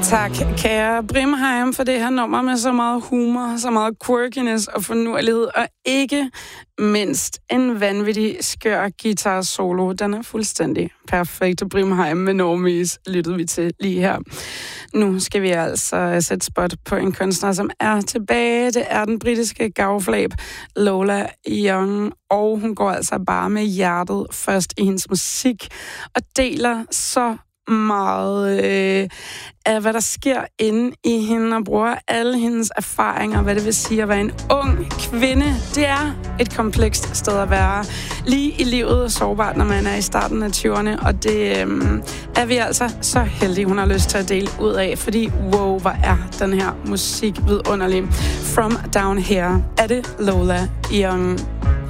Tak, kære Brimheim, for det her nummer med så meget humor, så meget quirkiness og fornurlighed, og ikke mindst en vanvittig skør guitar solo. Den er fuldstændig perfekt. Brimheim med Normies lyttede vi til lige her. Nu skal vi altså sætte spot på en kunstner, som er tilbage. Det er den britiske gavflab Lola Young, og hun går altså bare med hjertet først i hendes musik og deler så meget af, hvad der sker inde i hende, og bruger alle hendes erfaringer, hvad det vil sige at være en ung kvinde. Det er et komplekst sted at være. Lige i livet sårbart, når man er i starten af 20'erne, og det er vi altså så heldige, hun har lyst til at dele ud af, fordi wow, hvor er den her musik vidunderlig. From Down Here er det Lola Young.